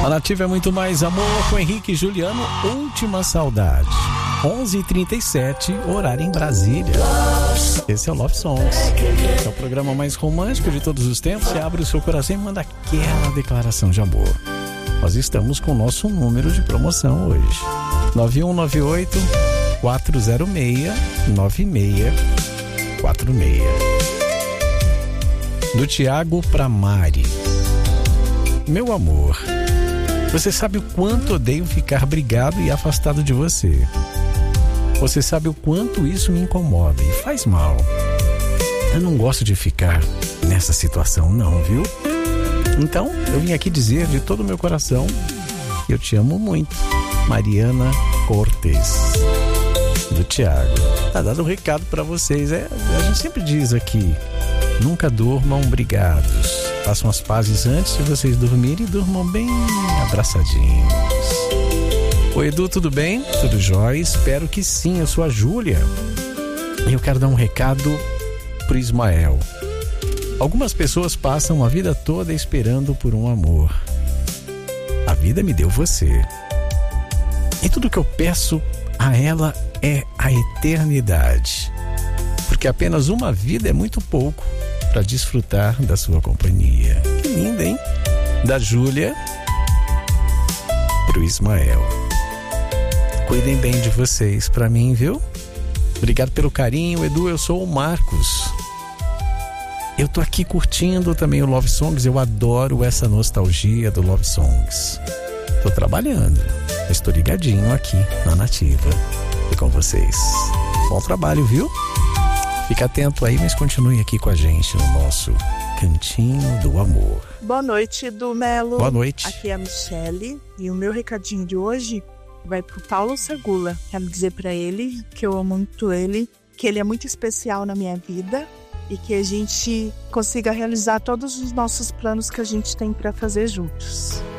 A Nativa é muito mais amor com Henrique e Juliano, Última Saudade. 11h37, horário em Brasília. Esse é o Love Songs. É o programa mais romântico de todos os tempos. Você abre o seu coração e manda aquela declaração de amor. Nós estamos com o nosso número de promoção hoje. 9198-406-9646. Do Tiago pra Mari. Meu amor, você sabe o quanto odeio ficar brigado e afastado de você. Você sabe o quanto isso me incomoda e faz mal. Eu não gosto de ficar nessa situação não, viu? Então, eu vim aqui dizer de todo o meu coração que eu te amo muito. Mariana Cortes, do Tiago. Tá dado um recado pra vocês. A gente sempre diz aqui, nunca durmam brigados. Façam as pazes antes de vocês dormirem e durmam bem abraçadinhos. Oi, Edu, tudo bem? Tudo jóia? Espero que sim. Eu sou a Júlia e eu quero dar um recado pro Ismael. Algumas pessoas passam a vida toda esperando por um amor. A vida me deu você. E tudo que eu peço a ela é a eternidade. Porque apenas uma vida é muito pouco para desfrutar da sua companhia. Que linda, hein? Da Júlia pro Ismael. Cuidem bem de vocês pra mim, viu? Obrigado pelo carinho, Edu. Eu sou o Marcos. Eu tô aqui curtindo também o Love Songs. Eu adoro essa nostalgia do Love Songs. Tô trabalhando, estou ligadinho aqui na Nativa e com vocês. Bom trabalho, viu? Fica atento aí, mas continue aqui com a gente no nosso Cantinho do Amor. Boa noite, Edu Melo. Boa noite. Aqui é a Michele e o meu recadinho de hoje vai pro Paulo Segula. Quero dizer pra ele que eu amo muito ele, que ele é muito especial na minha vida e que a gente consiga realizar todos os nossos planos que a gente tem pra fazer juntos.